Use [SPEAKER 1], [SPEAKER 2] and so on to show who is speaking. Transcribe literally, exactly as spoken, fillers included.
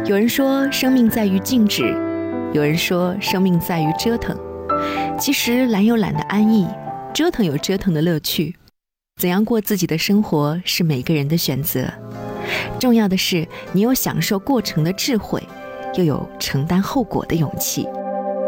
[SPEAKER 1] 有人说生命在于静止，有人说生命在于折腾。其实懒有懒的安逸，折腾有折腾的乐趣。怎样过自己的生活是每个人的选择，重要的是你有享受过程的智慧，又有承担后果的勇气。